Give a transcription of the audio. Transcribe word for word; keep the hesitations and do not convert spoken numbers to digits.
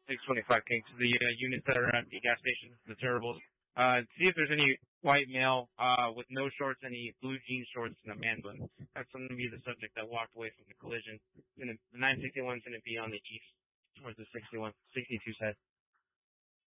six twenty-five King to the uh, units that are at the gas station, the terribles. Uh, see if there's any white male, uh, with no shorts, any blue jean shorts, and a man bun. That's going to be the subject that walked away from the collision. Gonna, the nine sixty-one's going to be on the east, towards the sixty-one, sixty-two side.